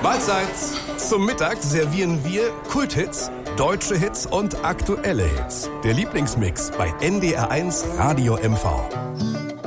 Mahlzeit. Zum Mittag servieren wir Kulthits, deutsche Hits und aktuelle Hits. Der Lieblingsmix bei NDR1 Radio MV.